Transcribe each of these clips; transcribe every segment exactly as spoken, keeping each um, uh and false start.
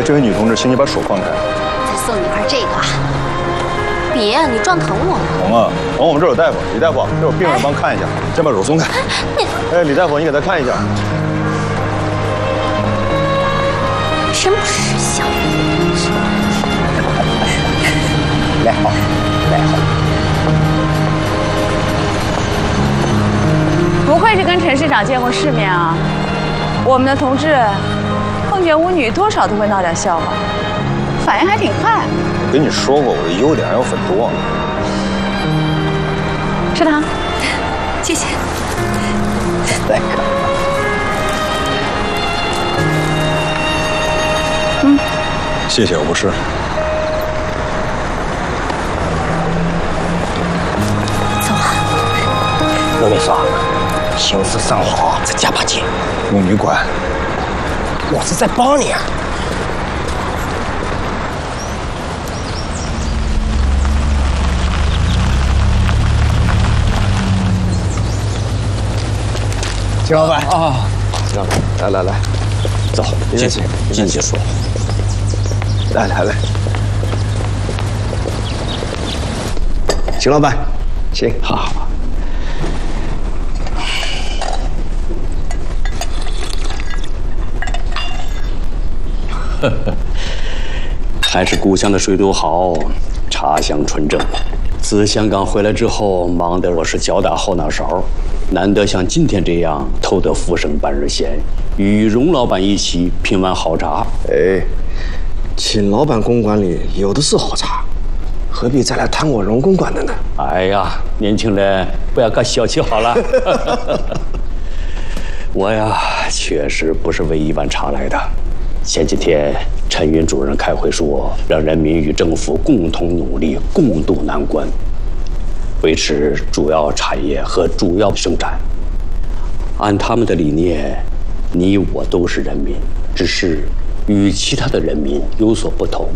这位女同志，请你把手放开。 再送你块这个。别，你撞疼我了。 疼啊！疼！我们这有大夫，李大夫，这有病人帮看一下，先把手松开。哎，李大夫，你给他看一下。 真不识相。 来好，来好。 不愧是跟陈市长见过世面啊！我们的同志碰见巫女，多少都会闹点笑话，反应还挺快。 我跟你说过，我的优点还有很多。 吃糖， 谢谢。 来看。 嗯， 谢谢，我不吃。 走啊！ 我跟你说，形势尚好，再加把劲。 用你管。 我是在帮你啊。秦老板啊，秦老板，来来来，走，进去，进去说。来来来，秦老板，请。好好。 呵呵，还是故乡的水土好，茶香纯正。自香港回来之后，忙得我是脚打后脑勺，难得像今天这样偷得浮生半日闲，与荣老板一起品碗好茶。 哎，秦老板公馆里有的是好茶，何必再来贪我荣公馆的呢？ 哎呀，年轻人不要搞小气好了。我呀，确实不是为一碗茶来的。前几天陈云主任开会说，让人民与政府共同努力，共度难关，维持主要产业和主要生产。按他们的理念，你我都是人民，只是与其他的人民有所不同。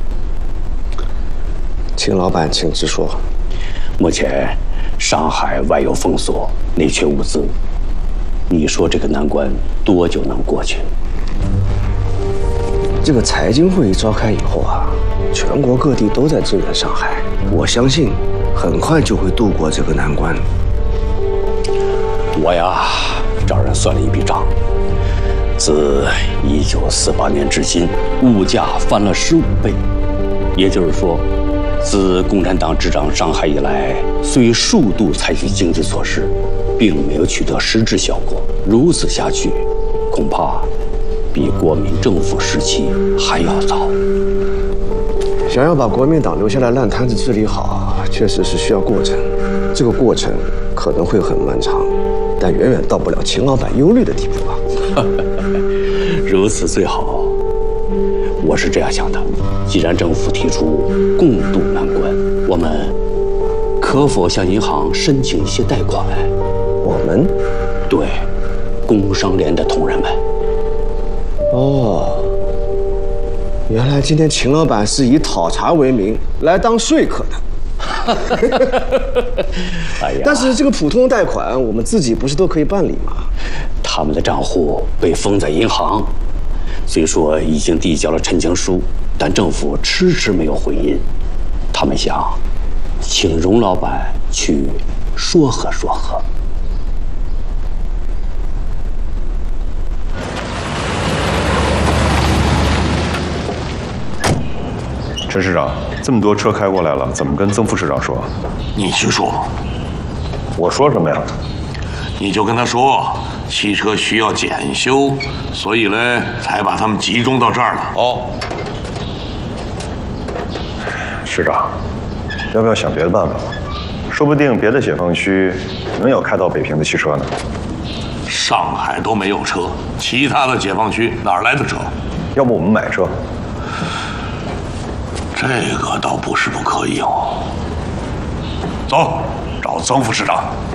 秦老板，请直说。 目前上海外有封锁，内缺物资，你说这个难关多久能过去？ 这个财经会议召开以后啊，全国各地都在支援上海，我相信很快就会度过这个难关。 我呀，找人算了一笔账，自一九四八年至今，物价翻了十五倍，也就是说，自共产党执掌上海以来，虽数度采取经济措施，并没有取得实质效果。如此下去，恐怕比国民政府时期还要早。 想要把国民党留下来烂摊子治理好，确实是需要过程。这个过程可能会很漫长，但远远到不了秦老板忧虑的地步啊。 如此最好。我是这样想的：既然政府提出共度难关，我们可否向银行申请一些贷款？ 我们？ 对，工商联的同仁们。 哦，原来今天秦老板是以讨茶为名来当说客的。 哎呀， 但是这个普通贷款，我们自己不是都可以办理吗？ 他们的账户被封在银行，虽说已经递交了陈情书，但政府迟迟没有回音。他们想请荣老板去说和说和。 陈市长，这么多车开过来了，怎么跟曾副市长说？ 你去说。 我说什么呀？ 你就跟他说，汽车需要检修，所以呢，才把他们集中到这儿了。哦。 市长，要不要想别的办法？说不定别的解放区能有开到北平的汽车呢。 上海都没有车，其他的解放区哪来的车？ 要不我们买车？ 这个倒不是不可以哦。走，找曾副市长。